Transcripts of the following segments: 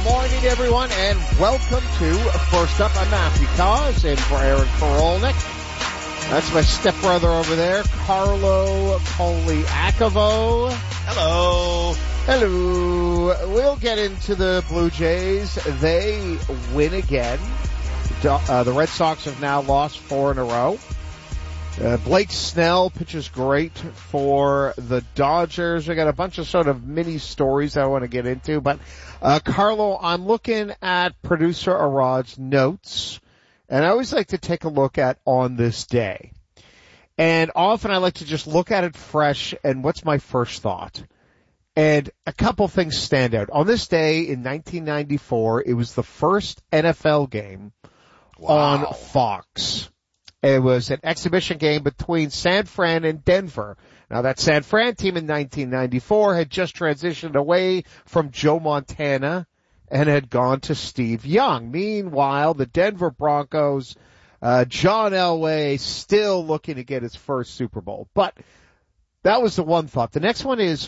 morning, everyone, and welcome to First Up. I'm Matthew Cause, in for Aaron Karolnik. That's my stepbrother over there, Carlo Poliakovo. Hello. Hello. We'll get into the Blue Jays. They win again. The Red Sox have now lost 4 in a row. Blake Snell pitches great for the Dodgers. We got a bunch of sort of mini stories I want to get into, but Carlo, I'm looking at producer Arad's notes, and I always like to take a look at on this day. And often I like to just look at it fresh and what's my first thought. And a couple things stand out. On this day in 1994, it was the first NFL game on Fox. It was an exhibition game between San Fran and Denver. Now, that San Fran team in 1994 had just transitioned away from Joe Montana and had gone to Steve Young. Meanwhile, the Denver Broncos, John Elway still looking to get his first Super Bowl. But that was the one thought. The next one is,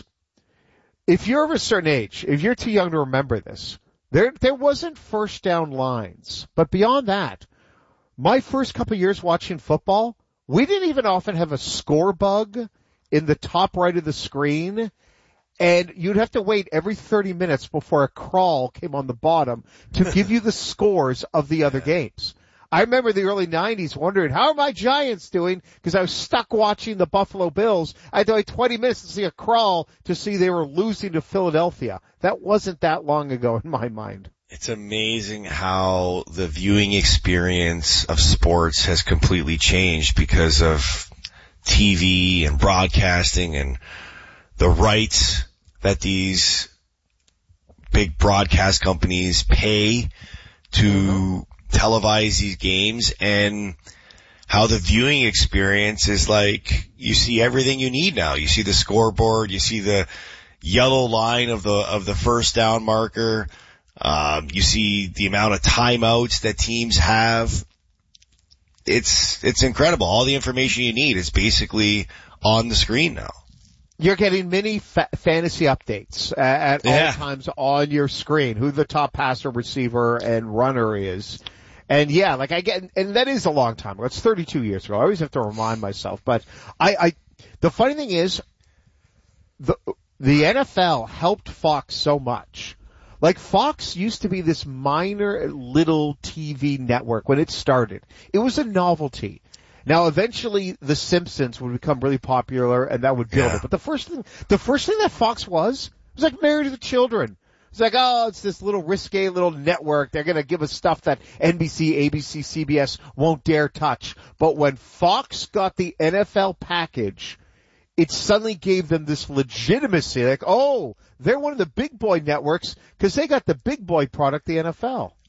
if you're of a certain age, if you're too young to remember this, there wasn't first down lines. But beyond that, my first couple of years watching football, we didn't even often have a score bug in the top right of the screen, and you'd have to wait every 30 minutes before a crawl came on the bottom to give you the scores of the other games. I remember the early 90s wondering, how are my Giants doing? Because I was stuck watching the Buffalo Bills. I had to wait 20 minutes to see a crawl to see they were losing to Philadelphia. That wasn't that long ago in my mind. It's amazing how the viewing experience of sports has completely changed because of TV and broadcasting and the rights that these big broadcast companies pay to televise these games, and how the viewing experience is like you see everything you need now. You see the scoreboard, you see the yellow line of the first down marker. You see the amount of timeouts that teams have. It's incredible. All the information you need is basically on the screen now. You're getting mini fantasy updates at all times on your screen, who the top passer, receiver, and runner is. And yeah, like and that is a long time ago. It's 32 years ago. I always have to remind myself. But the funny thing is, the NFL helped Fox so much. Like, Fox used to be this minor little TV network when it started. It was a novelty. Now, eventually, The Simpsons would become really popular, and that would build it. But the first thing that Fox was like Married with Children. It's like, oh, it's this little risque little network. They're going to give us stuff that NBC, ABC, CBS won't dare touch. But when Fox got the NFL package, it suddenly gave them this legitimacy, like, oh, they're one of the big boy networks because they got the big boy product, the NFL.